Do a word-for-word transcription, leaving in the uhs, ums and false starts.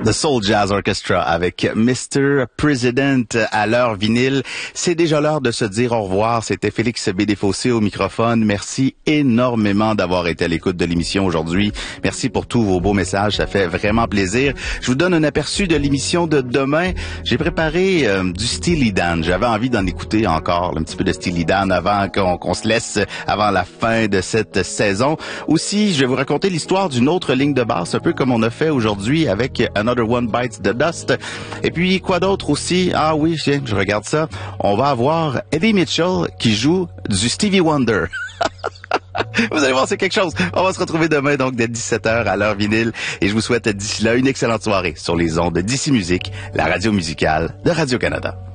The Soul Jazz Orchestra avec mister President à l'heure vinyle. C'est déjà l'heure de se dire au revoir. C'était Félix Bédéfossé au microphone. Merci énormément d'avoir été à l'écoute de l'émission aujourd'hui. Merci pour tous vos beaux messages. Ça fait vraiment plaisir. Je vous donne un aperçu de l'émission de demain. J'ai préparé euh, du Steely Dan. J'avais envie d'en écouter encore un petit peu de Steely Dan avant qu'on, qu'on se laisse avant la fin de cette saison. Aussi, je vais vous raconter l'histoire d'une autre ligne de basse, un peu comme on a fait aujourd'hui avec Another One Bites the Dust. Et puis, quoi d'autre aussi? Ah oui, je, je regarde ça. On va avoir Eddie Mitchell qui joue du Stevie Wonder. Vous allez voir, c'est quelque chose. On va se retrouver demain, donc, dès dix-sept heures à l'heure vinyle. Et je vous souhaite d'ici là une excellente soirée sur les ondes d'Ici Musique, la radio musicale de Radio-Canada.